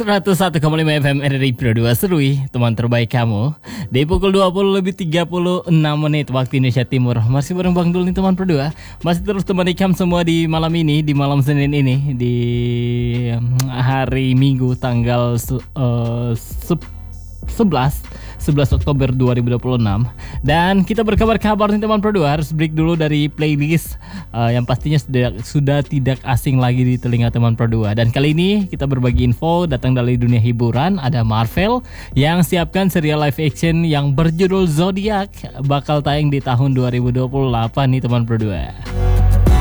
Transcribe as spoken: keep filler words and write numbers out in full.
seratus satu koma lima F M R R I Pro dua Serui, teman terbaik kamu. Di pukul dua puluh lebih tiga puluh enam menit waktu Indonesia Timur. Masih bareng Bang Dul nih teman Pro dua. Masih terus temani kamu semua di malam ini, di malam Senin ini, di hari Minggu tanggal uh, sebelas Oktober dua ribu dua puluh enam. Dan kita berkabar-kabar nih teman Pro dua. Harus break dulu dari playlist uh, yang pastinya sudah, sudah tidak asing lagi di telinga teman Pro dua. Dan kali ini kita berbagi info datang dari dunia hiburan. Ada Marvel yang siapkan serial live action yang berjudul Zodiac bakal tayang di tahun dua ribu dua puluh delapan nih teman Pro dua.